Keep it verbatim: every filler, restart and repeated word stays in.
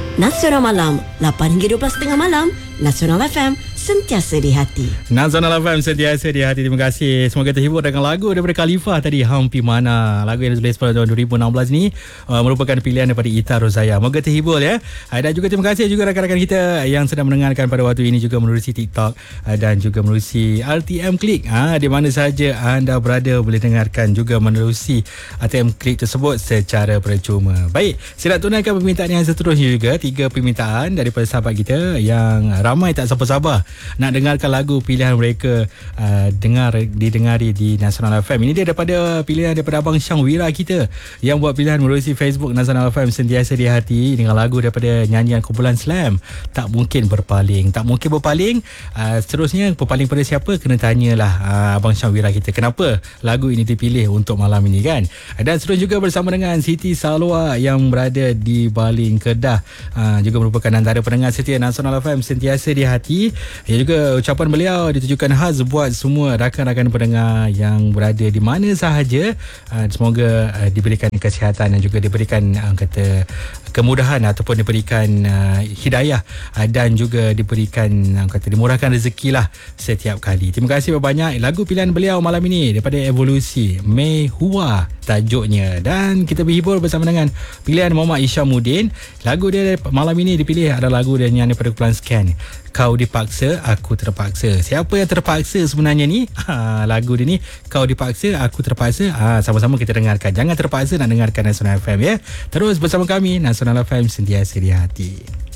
Nasional Malam, lapan hingga dua belas tiga puluh malam. Nasional F M, sentiasa di hati. Nasional F M, sentiasa di hati. Terima kasih. Semoga terhibur dengan lagu daripada Khalifah tadi, Hampi Mana. Lagu yang ditulis pada tahun dua ribu enam belas ni uh, merupakan pilihan daripada Ita Rozaya. Moga terhibur ya. Uh, dan juga terima kasih juga rakan-rakan kita yang sedang mendengarkan pada waktu ini juga menerusi TikTok uh, dan juga menerusi R T M Click. Uh, di mana sahaja anda berada boleh dengarkan juga menerusi R T M Click tersebut secara percuma. Baik, saya nak tunaikan permintaan yang seterusnya juga. Tiga permintaan daripada sahabat kita yang ramai tak sabar-sabar nak dengarkan lagu pilihan mereka uh, dengar didengari di Nasional F M. Ini dia daripada pilihan daripada Abang Syang Wira kita yang buat pilihan melalui Facebook Nasional F M, sentiasa di hati, dengan lagu daripada nyanyian kumpulan Slam, Tak Mungkin Berpaling. Tak mungkin berpaling. Uh, seterusnya berpaling pada siapa? Kena tanyalah uh, Abang Syang Wira kita kenapa lagu ini dipilih untuk malam ini kan. Dan seterusnya juga bersama dengan Siti Salwa yang berada di Baling, Kedah, uh, juga merupakan antara pendengar setia Nasional F M, sentiasa di hati. Ya, juga ucapan beliau ditujukan khas buat semua rakan-rakan pendengar yang berada di mana sahaja. Uh, semoga uh, diberikan kesihatan dan juga diberikan uh, kata kemudahan ataupun diberikan uh, hidayah uh, dan juga diberikan uh, kata dimurahkan rezeki lah setiap kali. Terima kasih banyak. Lagu pilihan beliau malam ini daripada Evolusi, Mei Hua tajuknya, dan kita berhibur bersama dengan pilihan Muhammad Isyamuddin. Lagu dia malam ini dipilih adalah lagu dia yang daripada kumpulan Scan, Kau Dipaksa Aku Terpaksa. Siapa yang terpaksa sebenarnya ni? Ha, lagu dia ni Kau Dipaksa Aku Terpaksa. Ha, sama-sama kita dengarkan. Jangan terpaksa nak dengarkan Nasional F M ya. Terus bersama kami Nasional F M, sentiasa di hati.